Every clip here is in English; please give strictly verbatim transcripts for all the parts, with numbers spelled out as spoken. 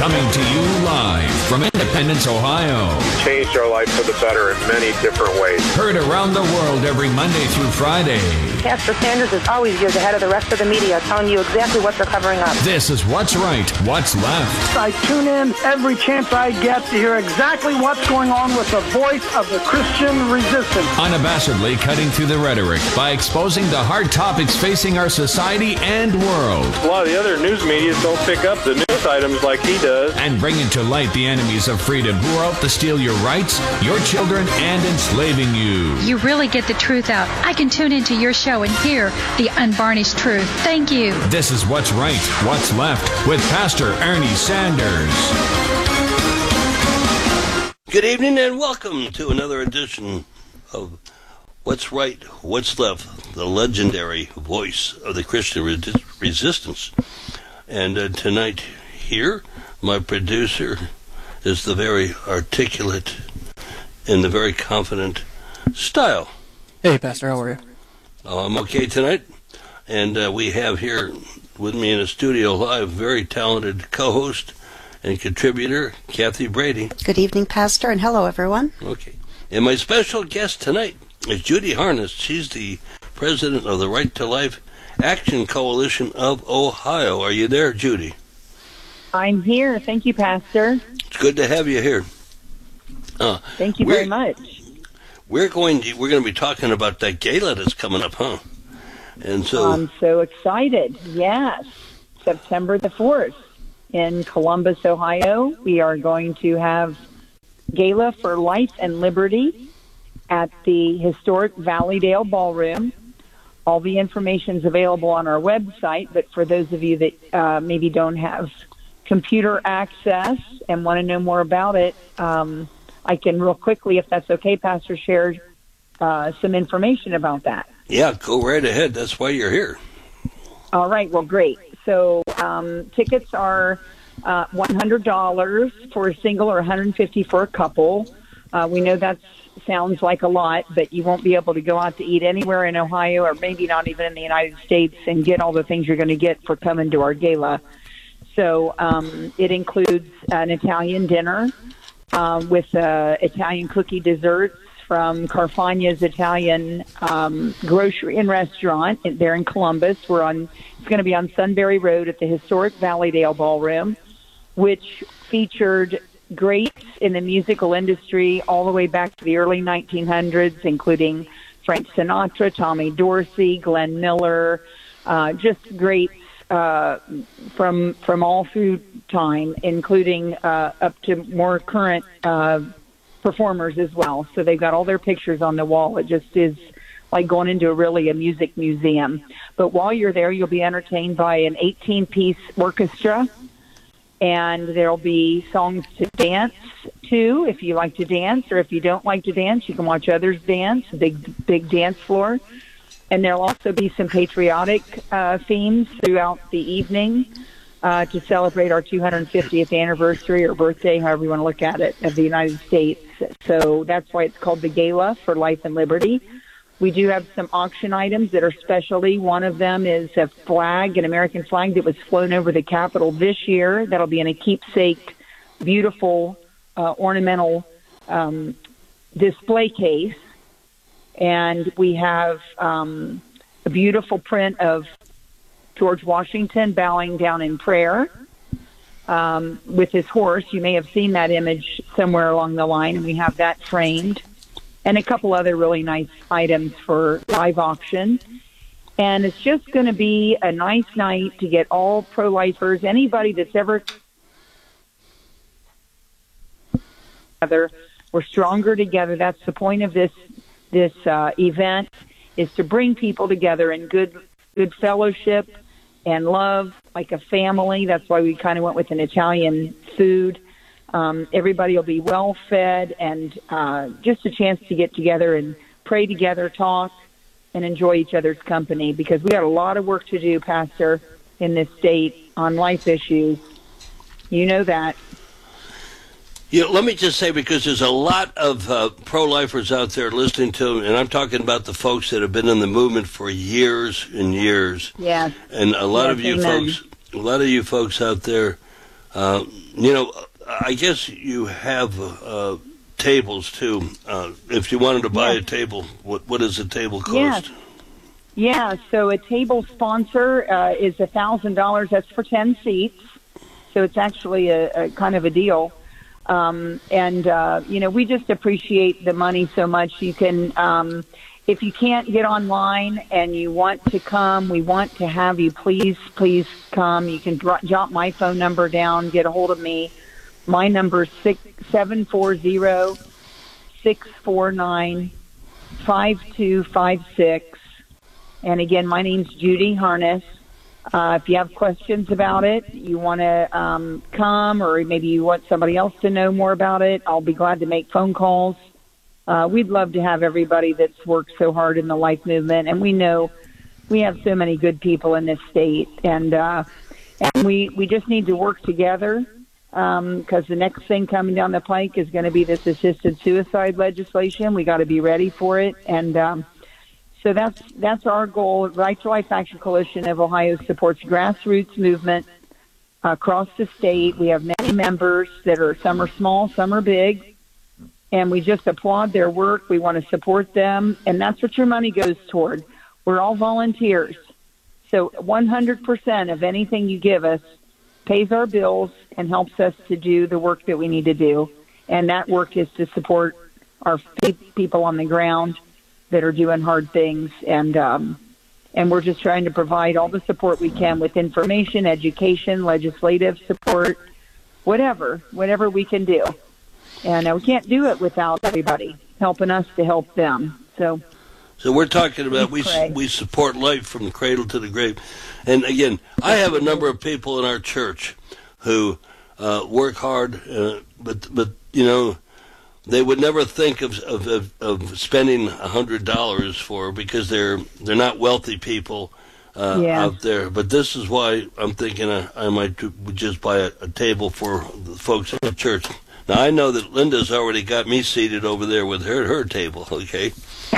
Coming to you live from Independence, Ohio. Changed our life for the better in many different ways. Heard around the world every Monday through Friday. Pastor Sanders is always years ahead of the rest of the media, telling you exactly what they're covering up. This is What's Right, What's Left. I tune in every chance I get to hear exactly what's going on with the voice of the Christian resistance. Unabashedly cutting through the rhetoric by exposing the hard topics facing our society and world. A lot of the other news media don't pick up the news items like he does. And bringing to light the enemies of freedom who are out to steal your rights, your children, and enslaving you. You really get the truth out. I can tune into your show and hear the unvarnished truth. Thank you. This is What's Right, What's Left with Pastor Ernie Sanders. Good evening and welcome to another edition of What's Right, What's Left, the legendary voice of the Christian res- resistance. And uh, tonight here, my producer is the very articulate and the very confident Style. Hey, Pastor, how are you? Oh, I'm okay tonight. And uh, we have here with me in the studio live very talented co-host and contributor, Kathy Brady. Good evening, Pastor, and hello, everyone. Okay. And my special guest tonight is Judy Harness. She's the president of the Right to Life Action Coalition of Ohio. Are you there, Judy? I'm here. Thank you, Pastor. It's good to have you here. Uh, Thank you very much. We're going to we're going to be talking about that gala that's coming up, huh? And so I'm so excited. Yes, September the fourth in Columbus, Ohio. We are going to have Gala for Life and Liberty at the historic Valleydale Ballroom. All the information is available on our website, but for those of you that uh, maybe don't have computer access and want to know more about it, um, I can real quickly, if that's okay, Pastor, share uh, some information about that. Yeah, go right ahead. That's why you're here. All right. Well, great. So um, tickets are uh, one hundred dollars for a single or one hundred fifty dollars for a couple. Uh, we know that sounds like a lot, but you won't be able to go out to eat anywhere in Ohio or maybe not even in the United States and get all the things you're going to get for coming to our gala. So um, it includes an Italian dinner uh, with uh, Italian cookie desserts from Carfagna's Italian um, grocery and restaurant. There in Columbus. We're on. It's going to be on Sunbury Road at the historic Valleydale Ballroom, which featured greats in the musical industry all the way back to the early nineteen hundreds, including Frank Sinatra, Tommy Dorsey, Glenn Miller, uh, just greats uh, from from all through time, including uh, up to more current uh, performers as well. So they've got all their pictures on the wall. It just is like going into a really a music museum. But while you're there, you'll be entertained by an eighteen-piece orchestra, and there'll be songs to dance to if you like to dance, or if you don't like to dance, you can watch others dance, big, big dance floor. And there'll also be some patriotic uh, themes throughout the evening uh, to celebrate our two hundred fiftieth anniversary or birthday, however you want to look at it, of the United States. So that's why it's called the Gala for Life and Liberty. We do have some auction items that are specialty. One of them is a flag, an American flag that was flown over the Capitol this year. That'll be in a keepsake, beautiful, uh, ornamental um, display case. And we have um, a beautiful print of George Washington bowing down in prayer um, with his horse. You may have seen that image somewhere along the line, and we have that framed. And a couple other really nice items for live auction. And it's just going to be a nice night to get all pro-lifers, anybody that's ever together. We're stronger together. That's the point of this this uh, event, is to bring people together in good good fellowship and love, like a family. That's why we kind of went with an Italian food. Um, everybody will be well fed, and uh, just a chance to get together and pray together, talk, and enjoy each other's company, because we got a lot of work to do, Pastor, in this state on life issues. You know that. You know, let me just say, because there's a lot of uh, pro-lifers out there listening to them, and I'm talking about the folks that have been in the movement for years and years. Yes. And a lot yes, of you amen. folks, a lot of you folks out there Uh, you know, I guess you have uh, tables too. Uh, if you wanted to buy yes. a table, what what does a table cost? Yes. Yeah, so a table sponsor uh, is a thousand dollars. That's for ten seats, so it's actually a, a kind of a deal. Um, and uh, you know, we just appreciate the money so much. You can, um, if you can't get online and you want to come, we want to have you. Please, please come. You can dro- jot my phone number down. Get a hold of me. My number is six seven four zero six four nine five two five six. And again, my name's Judy Harness. Uh, if you have questions about it, you want to um, come, or maybe you want somebody else to know more about it, I'll be glad to make phone calls. Uh, we'd love to have everybody that's worked so hard in the life movement, and we know we have so many good people in this state, and uh, and we we just need to work together, because um, the next thing coming down the pike is going to be this assisted suicide legislation. We got to be ready for it, and um, So that's that's our goal. Right to Life Action Coalition of Ohio supports grassroots movement across the state. We have many members that are, some are small, some are big, and we just applaud their work. We want to support them, and that's what your money goes toward. We're all volunteers. So one hundred percent of anything you give us pays our bills and helps us to do the work that we need to do, and that work is to support our people on the ground that are doing hard things, and um, and we're just trying to provide all the support we can with information, education, legislative support, whatever, whatever we can do. And uh, we can't do it without everybody helping us to help them. So, so we're talking about we we support life from the cradle to the grave. And again, I have a number of people in our church who uh, work hard, uh, but but you know, they would never think of of, of, of spending a hundred dollars for, because they're they're not wealthy people uh, yeah. out there. But this is why I'm thinking I, I might just buy a, a table for the folks at the church. Now I know that Linda's already got me seated over there with her her table. Okay.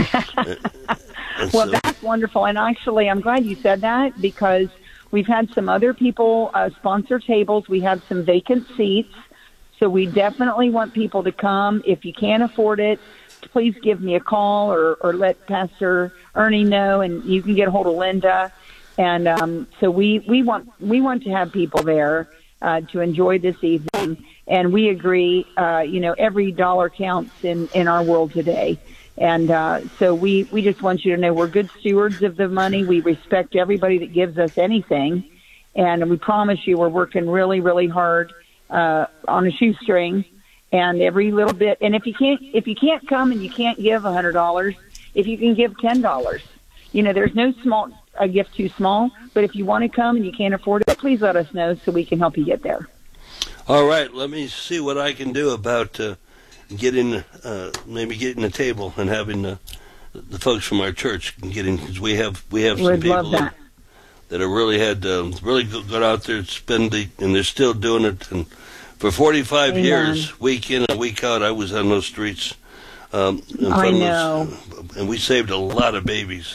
Well, so, that's wonderful, and actually, I'm glad you said that, because we've had some other people uh, sponsor tables. We have some vacant seats. So we definitely want people to come. If you can't afford it, please give me a call, or, or let Pastor Ernie know, and you can get a hold of Linda. And um, so we, we want we want to have people there uh, to enjoy this evening. And we agree, uh, you know, every dollar counts in, in our world today. And uh, so we, we just want you to know we're good stewards of the money. We respect everybody that gives us anything. And we promise you we're working really, really hard Uh, on a shoestring, and every little bit. And if you can't, if you can't come and you can't give a hundred dollars, if you can give ten dollars, you know, there's no small a gift too small. But if you want to come and you can't afford it, please let us know so we can help you get there. All right, let me see what I can do about uh, getting uh, maybe getting a table and having uh, the folks from our church getting, because we have we have some Would people love that. that have really had um, really got out there, spend the, and they're still doing it. And for forty-five Amen. years, week in and week out, I was on those streets. Um, I know. Those, and we saved a lot of babies.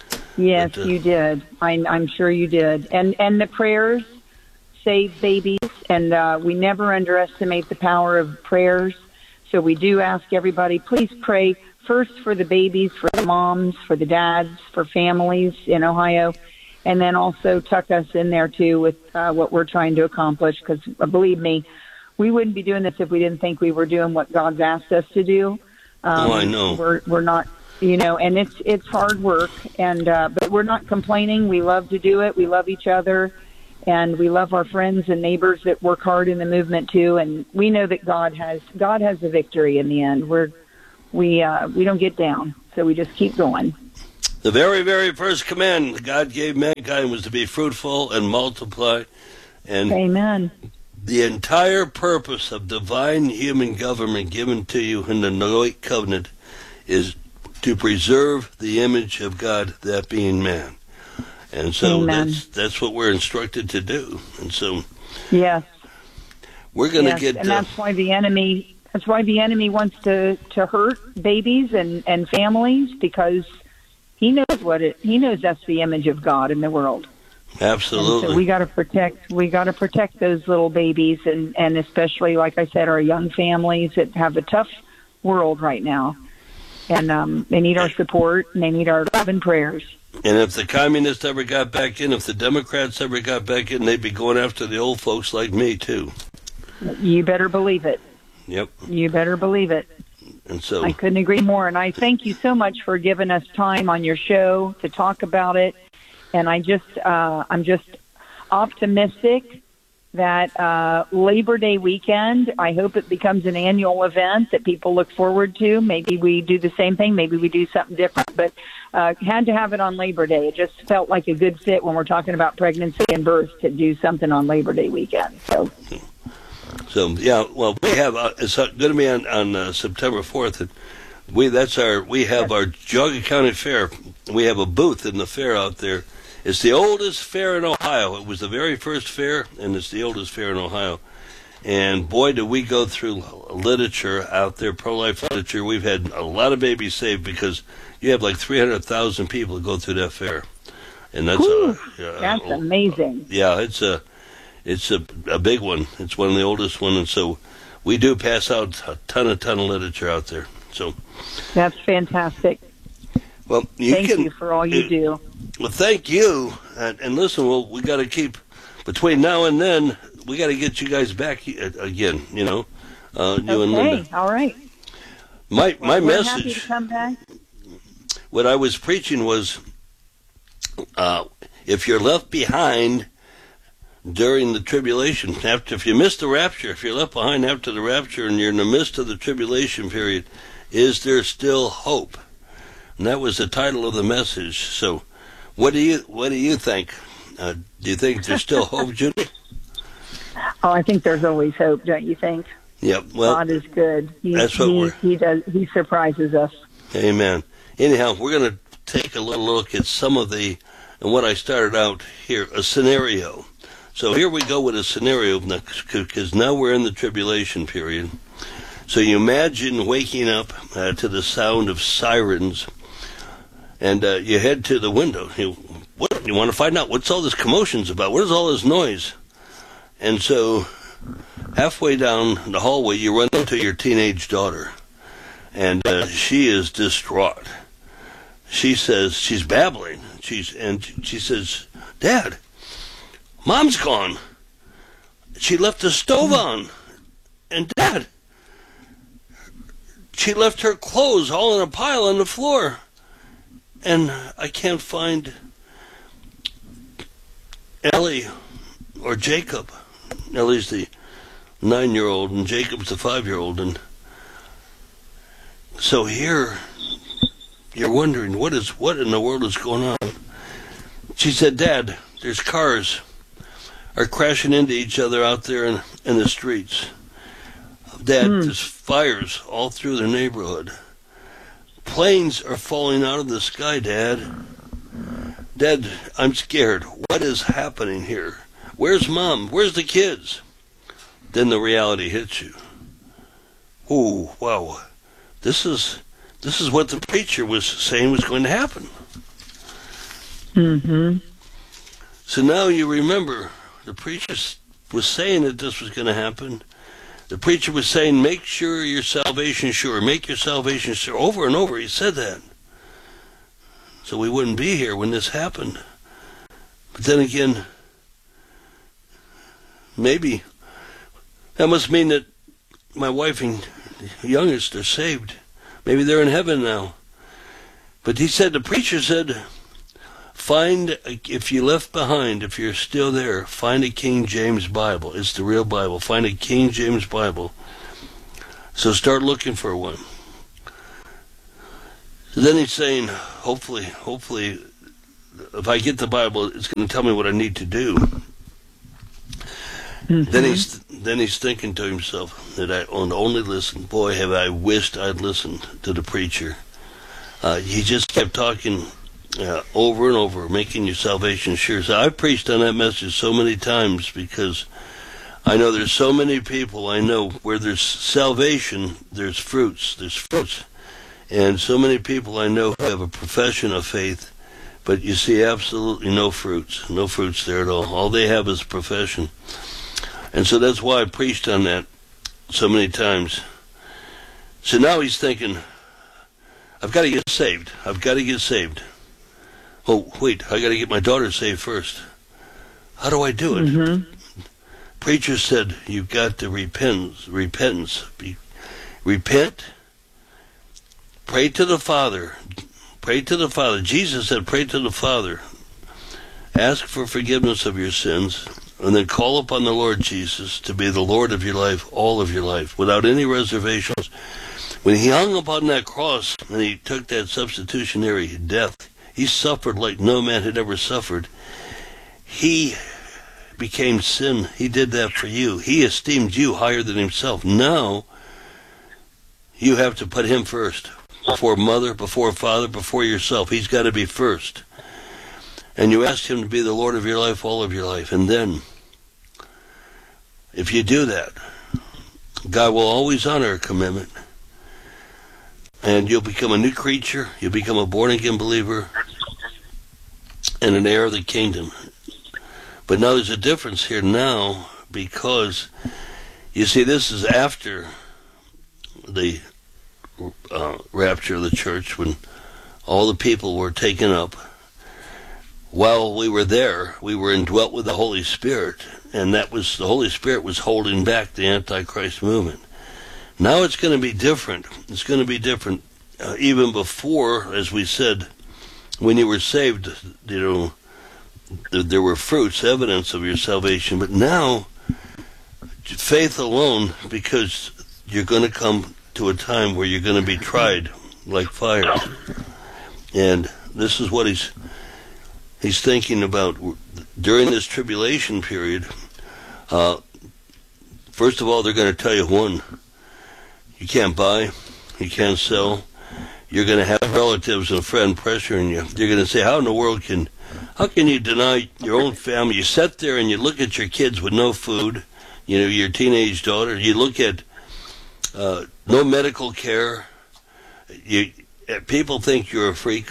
Yes, but, uh, you did. I, I'm sure you did. And and the prayers save babies, and uh, we never underestimate the power of prayers. So we do ask everybody, please pray first for the babies, for the moms, for the dads, for families in Ohio. And then also tuck us in there, too, with uh, what we're trying to accomplish, because uh, believe me, we wouldn't be doing this if we didn't think we were doing what God's asked us to do. Um, oh, I know. We're, we're not, you know, and it's it's hard work, and uh, but we're not complaining. We love to do it. We love each other, and we love our friends and neighbors that work hard in the movement, too. And we know that God has God has the victory in the end. We're, we, uh, we don't get down, so we just keep going. The very, very first command God gave mankind was to be fruitful and multiply. And Amen. The entire purpose of divine human government given to you in the Noahic covenant is to preserve the image of God, that being man. And so Amen. that's that's what we're instructed to do. And so yes, we're going to yes. get... And uh, that's why the enemy, that's why the enemy wants to, to hurt babies and, and families, because he knows what it, he knows that's the image of God in the world. Absolutely. And so we got to protect. We got to protect those little babies, and and especially, like I said, our young families that have a tough world right now, and um, they need our support and they need our love and prayers. And if the communists ever got back in, if the Democrats ever got back in, they'd be going after the old folks like me too. You better believe it. Yep. You better believe it. And so I couldn't agree more. And I thank you so much for giving us time on your show to talk about it. And I just, uh, I'm just optimistic that uh, Labor Day weekend, I hope it becomes an annual event that people look forward to. Maybe we do the same thing. Maybe we do something different. But uh, had to have it on Labor Day. It just felt like a good fit when we're talking about pregnancy and birth to do something on Labor Day weekend. So, so yeah, well, we have, uh, it's going to be on, on uh, September fourth. And we, that's our, we have our Geauga County Fair. We have a booth in the fair out there. It's the oldest fair in Ohio. It was the very first fair, and it's the oldest fair in Ohio. And boy, do we go through literature out there, pro-life literature. We've had a lot of babies saved because you have like three hundred thousand people that go through that fair. And that's Whew, a, uh, that's amazing. Yeah, it's a it's a, a big one. It's one of the oldest ones, and so we do pass out a ton, a ton of literature out there. So that's fantastic. Well, you thank can, you for all you uh, do. Well, thank you. And, and listen, well, we got to keep, between now and then, we got to get you guys back again, you know, uh, you okay, and Linda. All right. My, my well, we're message, happy to come back. What I was preaching was, uh, if you're left behind during the tribulation, after if you miss the rapture, if you're left behind after the rapture and you're in the midst of the tribulation period, is there still hope? And that was the title of the message. So, what do you what do you think? Uh, do you think there's still hope, Judy? Oh, I think there's always hope, don't you think? Yep. Well, God is good. He, that's what he, we're. He does. He surprises us. Amen. Anyhow, we're going to take a little look at some of the and what I started out here, a scenario. So here we go with a scenario because now we're in the tribulation period. So you imagine waking up uh, to the sound of sirens. And uh, you head to the window. You, what, you want to find out what's all this commotion's about? What is all this noise? And so, halfway down the hallway, you run into your teenage daughter, and uh, she is distraught. She says she's babbling. She's and she says, "Dad, Mom's gone. She left the stove on, and Dad, she left her clothes all in a pile on the floor." And I can't find Ellie or Jacob. Ellie's the nine-year-old and Jacob's the five-year-old. And so here you're wondering, what is what in the world is going on? She said, Dad, there's cars are crashing into each other out there in, in the streets. Dad, mm. there's fires all through the neighborhood. Planes are falling out of the sky, Dad. Dad, I'm scared. What is happening here? Where's Mom? Where's the kids? Then the reality hits you. Ooh, wow. This is this is what the preacher was saying was going to happen. Mm-hmm. So now you remember the preacher was saying that this was going to happen. The preacher was saying, make sure your salvation sure. Make your salvation sure. Over and over he said that. So we wouldn't be here when this happened. But then again, maybe that must mean that my wife and youngest are saved. Maybe they're in heaven now. But he said, the preacher said, find, if you left behind, if you're still there, find a King James Bible. It's the real Bible. Find a King James Bible. So start looking for one. So then he's saying, hopefully, hopefully, if I get the Bible, it's going to tell me what I need to do. Mm-hmm. Then he's then he's thinking to himself that I only listened. Boy, have I wished I'd listened to the preacher. Uh, he just kept talking uh, over and over, making your salvation sure. So I've preached on that message so many times because I know there's so many people I know where there's salvation, there's fruits, there's fruits. And so many people I know who have a profession of faith, But you see absolutely no fruits, no fruits there at all. All they have is profession. And so that's why I preached on that so many times. So now he's thinking, I've got to get saved. I've got to get saved. Oh, wait, I got to get my daughter saved first. How do I do it? Mm-hmm. Preacher said, you've got to repent, repentance. Be, repent, pray to the Father. Pray to the Father. Jesus said, pray to the Father. Ask for forgiveness of your sins, and then call upon the Lord Jesus to be the Lord of your life, all of your life, without any reservations. When he hung upon that cross and he took that substitutionary death, he suffered like no man had ever suffered. He became sin. He did that for you. He esteemed you higher than himself. Now, you have to put him first. Before mother, before father, before yourself. He's got to be first. And you ask him to be the Lord of your life, all of your life. And then, if you do that, God will always honor a commitment. And you'll become a new creature. You'll become a born-again believer and an heir of the kingdom. But now there's a difference here now, because, you see, this is after the uh, rapture of the church, when all the people were taken up. While we were there, we were indwelt with the Holy Spirit, and that was, the Holy Spirit was holding back the Antichrist movement. Now it's going to be different. It's going to be different. Uh, even before, as we said, when you were saved, you know, th- there were fruits, evidence of your salvation. But now, faith alone, because you're going to come to a time where you're going to be tried like fire. And this is what he's he's thinking about during this tribulation period. Uh, first of all, they're going to tell you, one, you can't buy, you can't sell. You're going to have relatives and friends pressuring you. You're going to say, how in the world can, how can you deny your own family? You sit there and you look at your kids with no food, you know, your teenage daughter. You look at uh, no medical care. You people think you're a freak.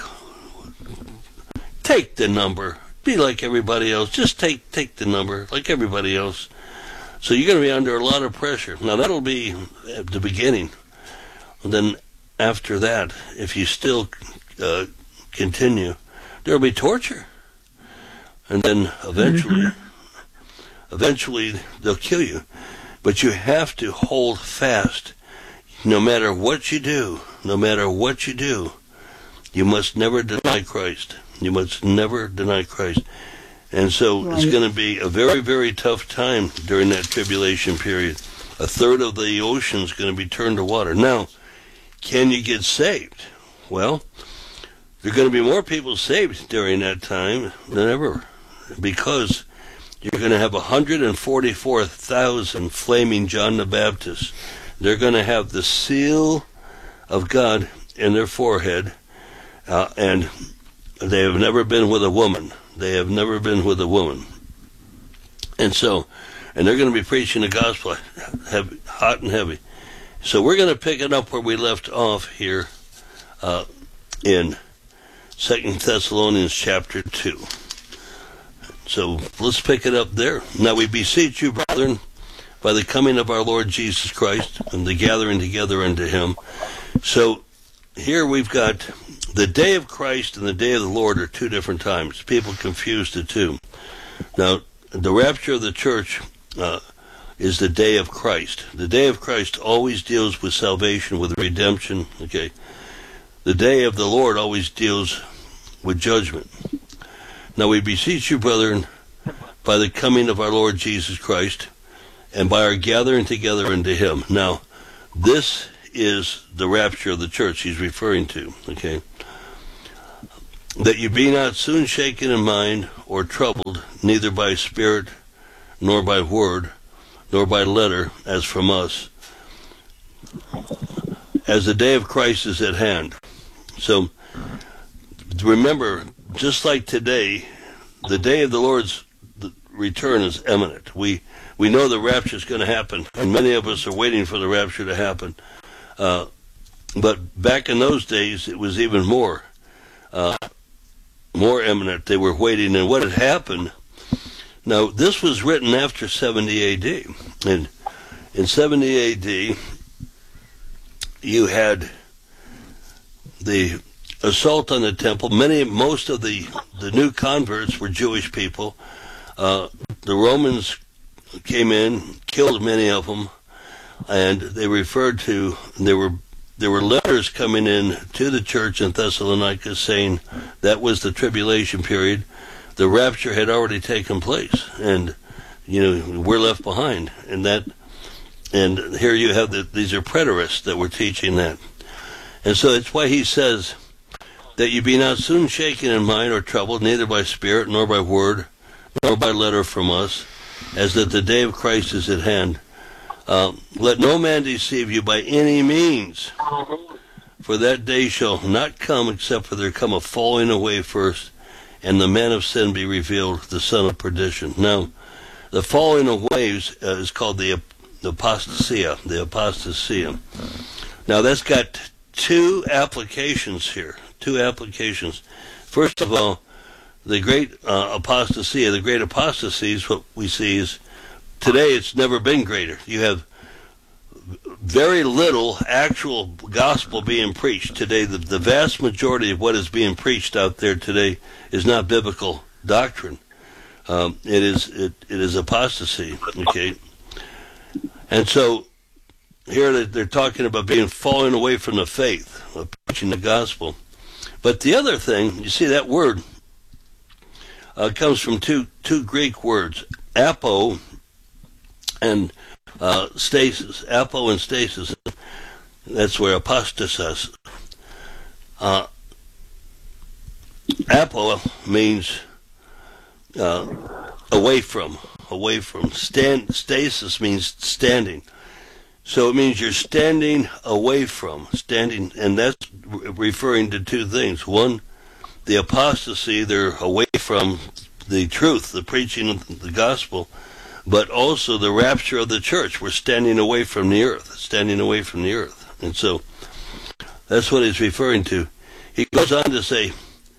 Take the number. Be like everybody else. Just take take the number like everybody else. So you're going to be under a lot of pressure. Now that'll be at the beginning. And then after that, if you still uh, continue, there'll be torture. And then eventually, mm-hmm. eventually they'll kill you. But you have to hold fast. No matter what you do, no matter what you do, you must never deny Christ. You must never deny Christ. And so right. It's going to be a very, very tough time during that tribulation period. A third of the ocean is going to be turned to water. Now, can you get saved? Well, there are going to be more people saved during that time than ever, because you're going to have one hundred forty-four thousand flaming John the Baptist. They're going to have the seal of God in their forehead, uh, and they have never been with a woman. They have never been with a woman. And so, and they're going to be preaching the gospel heavy, hot and heavy. So we're going to pick it up where we left off here uh, in Second Thessalonians chapter two. So let's pick it up there. Now we beseech you, brethren, by the coming of our Lord Jesus Christ and the gathering together unto him. So here we've got the day of Christ and the day of the Lord are two different times. People confuse the two. Now, the rapture of the church uh, is the day of Christ. The day of Christ always deals with salvation, with redemption. Okay. The day of the Lord always deals with judgment. Now we beseech you, brethren, by the coming of our Lord Jesus Christ, and by our gathering together unto him. Now, this is the rapture of the church he's referring to, okay? That you be not soon shaken in mind or troubled, neither by spirit, nor by word, nor by letter, as from us, as the day of Christ is at hand. So, remember, just like today, the day of the Lord's return is imminent. We we know the rapture is going to happen, and many of us are waiting for the rapture to happen. Uh, but back in those days, it was even more. Uh, more imminent. They were waiting, and what had happened. Now, this was written after seventy A D. And in seventy A D, you had the assault on the temple. Many, most of the, the new converts were Jewish people. Uh, the Romans came in, killed many of them, and they referred to, there were there were letters coming in to the church in Thessalonica saying that was the tribulation period. The rapture had already taken place, and you know we're left behind. And that, and here you have the, these are preterists that were teaching that, and so it's why he says that you be not soon shaken in mind or troubled, neither by spirit nor by word nor by letter from us, as that the day of Christ is at hand. Uh, let no man deceive you by any means, for that day shall not come except for there come a falling away first, and the man of sin be revealed, the son of perdition. Now, the falling away is, uh, is called the, the apostasia, the apostasia. Now, that's got two applications here, two applications. First of all, the great uh, apostasia, the great apostasy is what we see is today it's never been greater. You have very little actual gospel being preached today. The, the vast majority of what is being preached out there today is not biblical doctrine. Um, it is it, it is apostasy. Okay, and so here they're talking about being falling away from the faith, of preaching the gospel. But the other thing, you see that word uh, comes from two two Greek words, apo and uh, stasis. Apo and stasis. That's where apostasis. Uh, apo means uh, away from, away from. Stand, stasis means standing. So it means you're standing away from, standing, and that's re- referring to two things. One, the apostasy, they're away from the truth, the preaching of the gospel, but also the rapture of the church. We're standing away from the earth, standing away from the earth. And so that's what he's referring to. He goes on to say,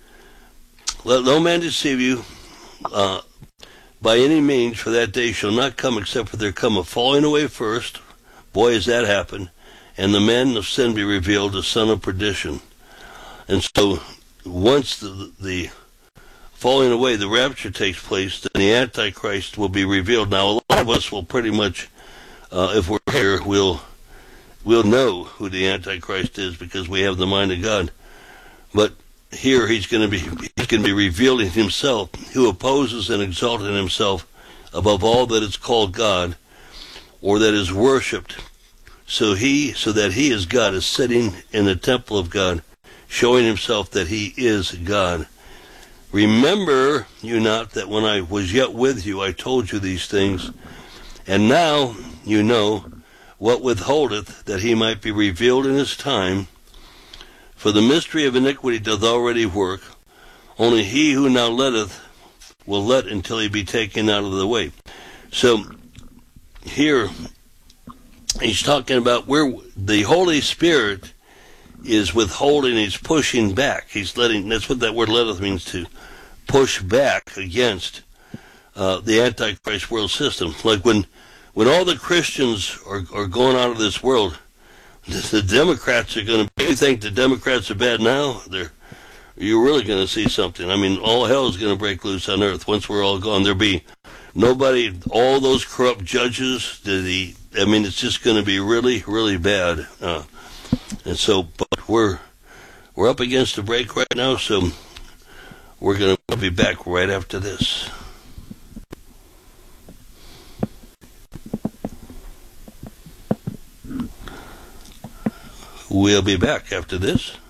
let no man deceive you uh, by any means, for that day shall not come except for there come a falling away first. Boy, has that happened. And the man of sin be revealed, the son of perdition. And so once the, the falling away, the rapture takes place, then the Antichrist will be revealed. Now, a lot of us will pretty much, uh, if we're here, we'll, we'll know who the Antichrist is because we have the mind of God. But here he's going to be he's going to be revealing himself, who opposes and exalting himself above all that is called God or that is worshipped. So he, so that he is God, is sitting in the temple of God, showing himself that he is God. Remember you not that when I was yet with you, I told you these things, and now you know what withholdeth, that he might be revealed in his time. For the mystery of iniquity doth already work. Only he who now letteth will let until he be taken out of the way. So here he's talking about where the Holy Spirit is withholding, he's pushing back. He's letting, that's what that word letteth means, to push back against uh, the Antichrist world system. Like when when all the Christians are, are going out of this world, the Democrats are going to, you think the Democrats are bad now? They're, you're really going to see something. I mean, all hell is going to break loose on earth once we're all gone. There'll be nobody, all those corrupt judges, the, I mean, it's just going to be really, really bad. Uh, and so, but we're, we're up against a break right now, so we're going to be back right after this. We'll be back after this.